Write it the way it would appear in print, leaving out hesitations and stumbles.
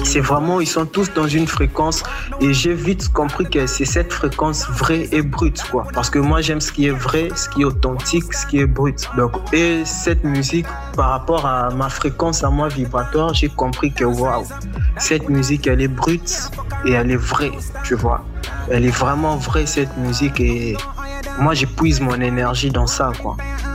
c'est vraiment, ils sont tous dans une fréquence et j'ai vite compris que c'est cette fréquence vraie et brute, quoi. Parce que moi, j'aime ce qui est vrai, ce qui est authentique, ce qui est brut. Donc, et cette musique, par rapport à ma fréquence à moi vibratoire, j'ai compris que waouh, cette musique, elle est brute et elle est vraie, tu vois. Elle est vraiment vraie, cette musique, et moi, j'épuise mon énergie dans ça, quoi.